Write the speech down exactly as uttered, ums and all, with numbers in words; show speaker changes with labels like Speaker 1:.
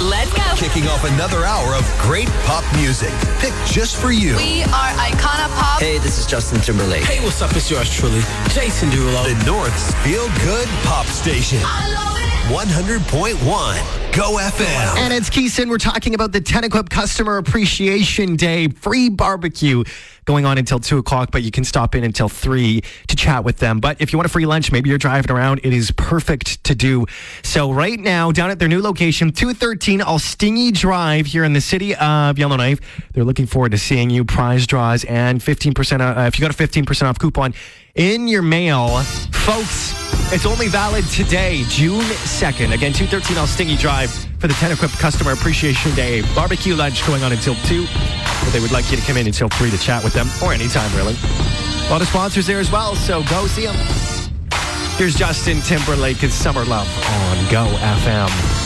Speaker 1: Let's go.
Speaker 2: Kicking off another hour of great pop music, picked just for you.
Speaker 3: We are Icona Pop.
Speaker 4: Hey, this is Justin Timberlake.
Speaker 5: Hey, what's up? It's yours truly, Jason Derulo.
Speaker 2: The North's Feel Good Pop Station.
Speaker 3: I love it.
Speaker 2: one hundred point one Go F M.
Speaker 6: And it's Keeson. We're talking about the Tenequip Customer Appreciation Day free barbecue going on until two o'clock, but you can stop in until three to chat with them. But if you want a free lunch, maybe you're driving around, it is perfect to do. So right now, down at their new location, two thirteen Alstingy Drive here in the city of Yellowknife, they're looking forward to seeing you. Prize draws and fifteen percent, uh, if you got a fifteen percent off coupon in your mail. Folks, it's only valid today, June second. Again, two thirteen Alstingy Drive for the Tenequip Customer Appreciation Day. Barbecue lunch going on until two. But they would like you to come in until three to chat with them, or anytime, really. A lot of sponsors there as well, so go see them. Here's Justin Timberlake and Summer Love on Go F M.